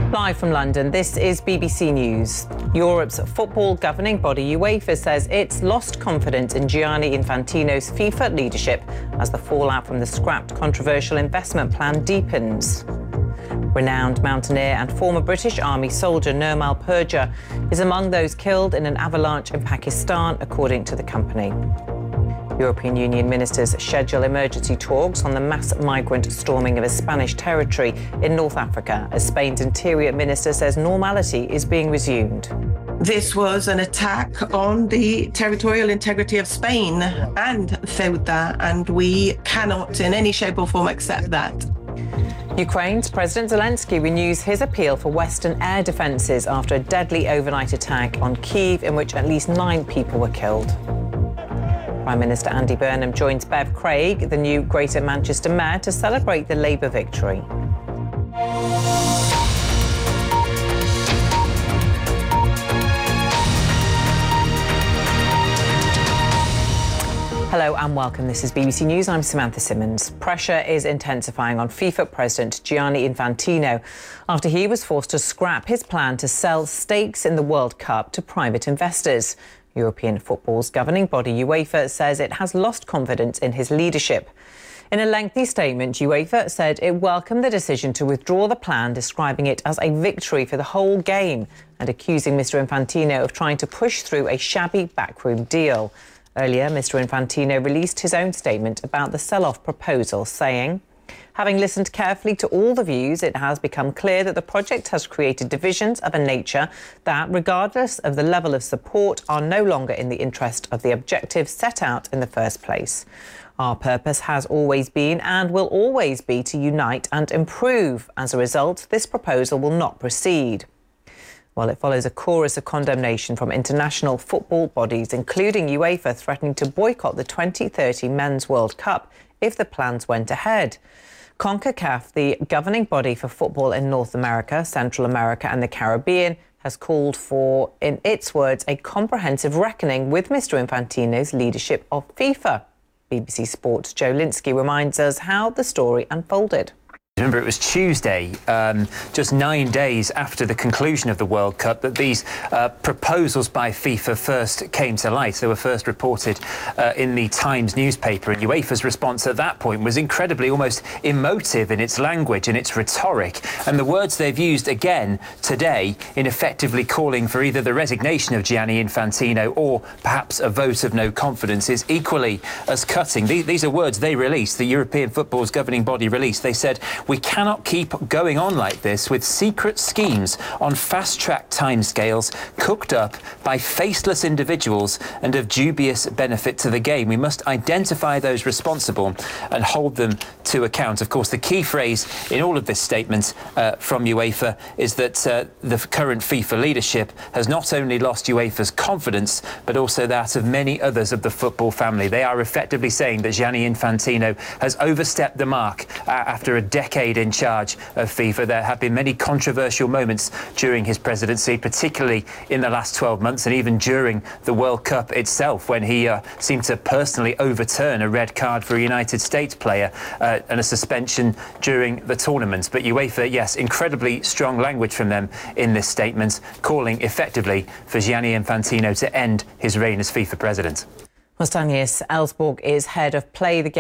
Live from London, this is BBC News. Europe's football governing body UEFA says it's lost confidence in Gianni Infantino's FIFA leadership as the fallout from the scrapped controversial investment plan deepens. Renowned mountaineer and former British Army soldier Nirmal Purja is among those killed in an avalanche in Pakistan, according to the company. European Union ministers schedule emergency talks on the mass migrant storming of a Spanish territory in North Africa as Spain's interior minister says normality is being resumed. This was an attack on the territorial integrity of Spain and Ceuta, and we cannot in any shape or form accept that. Ukraine's President Zelensky renews his appeal for Western air defences after a deadly overnight attack on Kyiv in which at least 9 people were killed. Prime Minister Andy Burnham joins Bev Craig, the new Greater Manchester Mayor, to celebrate the Labour victory. Hello and welcome. This is BBC News. I'm Samantha Simmons. Pressure is intensifying on FIFA President Gianni Infantino after he was forced to scrap his plan to sell stakes in the World Cup to private investors. European football's governing body UEFA says it has lost confidence in his leadership. In a lengthy statement, UEFA said it welcomed the decision to withdraw the plan, describing it as a victory for the whole game and accusing Mr Infantino of trying to push through a shabby backroom deal. Earlier, Mr Infantino released his own statement about the sell-off proposal, saying, "Having listened carefully to all the views, it has become clear that the project has created divisions of a nature that, regardless of the level of support, are no longer in the interest of the objectives set out in the first place. Our purpose has always been and will always be to unite and improve. As a result, this proposal will not proceed." Well, it follows a chorus of condemnation from international football bodies, including UEFA, threatening to boycott the 2030 Men's World Cup if the plans went ahead. CONCACAF, the governing body for football in North America, Central America and the Caribbean, has called for, in its words, a comprehensive reckoning with Mr Infantino's leadership of FIFA. BBC Sport's Joe Linsky reminds us how the story unfolded. Remember, it was Tuesday, just 9 days after the conclusion of the World Cup, that these proposals by FIFA first came to light. They were first reported in the Times newspaper, and UEFA's response at that point was incredibly, almost emotive in its language and its rhetoric. And the words they've used again today in effectively calling for either the resignation of Gianni Infantino or perhaps a vote of no confidence is equally as cutting. These are words they released, the European football's governing body released. They said, "We cannot keep going on like this with secret schemes on fast-track timescales cooked up by faceless individuals and of dubious benefit to the game. We must identify those responsible and hold them to account." Of course, the key phrase in all of this statement from UEFA is that the current FIFA leadership has not only lost UEFA's confidence, but also that of many others of the football family. They are effectively saying that Gianni Infantino has overstepped the mark after a decade in charge of FIFA. There have been many controversial moments during his presidency, particularly in the last 12 months and even during the World Cup itself, when he seemed to personally overturn a red card for a United States player and a suspension during the tournament. But UEFA, yes, incredibly strong language from them in this statement, calling effectively for Gianni Infantino to end his reign as FIFA president. Well, Stanislas Ellsborg is head of Play the Game.